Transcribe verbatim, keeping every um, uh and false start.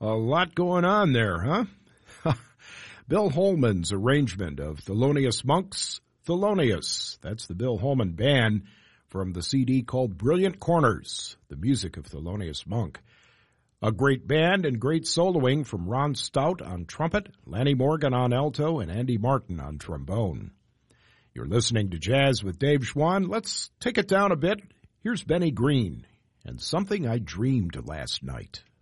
A lot going on there, huh? Bill Holman's arrangement of Thelonious Monk's Thelonious. That's the Bill Holman Band from the C D called Brilliant Corners, the music of Thelonious Monk. A great band and great soloing from Ron Stout on trumpet, Lanny Morgan on alto, and Andy Martin on trombone. You're listening to Jazz with Dave Schwann. Let's take it down a bit. Here's Benny Green and Something I Dreamed Last Night.